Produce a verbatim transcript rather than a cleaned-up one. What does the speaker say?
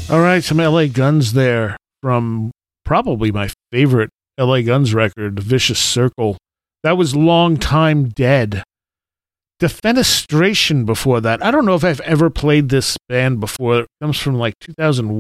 All right, some L A Guns there from probably my favorite L A Guns record, Vicious Circle. That was Long Time Dead. Defenestration before that. I don't know if I've ever played this band before. It comes from like two thousand